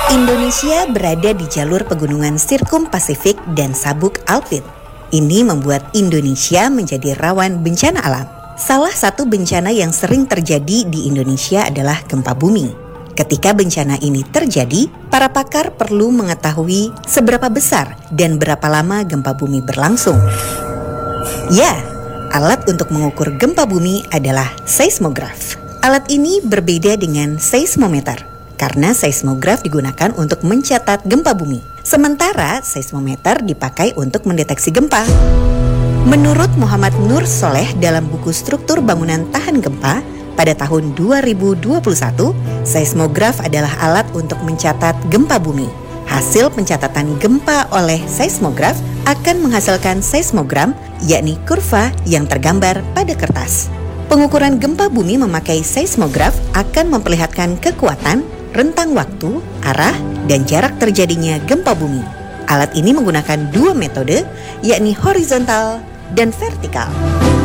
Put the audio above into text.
Indonesia berada di jalur pegunungan Sirkum Pasifik dan Sabuk Alpin. Ini membuat Indonesia menjadi rawan bencana alam. Salah satu bencana yang sering terjadi di Indonesia adalah gempa bumi. Ketika bencana ini terjadi, para pakar perlu mengetahui seberapa besar dan berapa lama gempa bumi berlangsung. Ya, alat untuk mengukur gempa bumi adalah seismograf. Alat ini berbeda dengan seismometer karena seismograf digunakan untuk mencatat gempa bumi, sementara seismometer dipakai untuk mendeteksi gempa. Menurut Muhammad Nur Soleh dalam buku Struktur Bangunan Tahan Gempa pada tahun 2021, seismograf adalah alat untuk mencatat gempa bumi. Hasil pencatatan gempa oleh seismograf akan menghasilkan seismogram, yakni kurva yang tergambar pada kertas. Pengukuran gempa bumi memakai seismograf akan memperlihatkan kekuatan, rentang waktu, arah, dan jarak terjadinya gempa bumi. Alat ini menggunakan dua metode, yakni horizontal dan vertikal.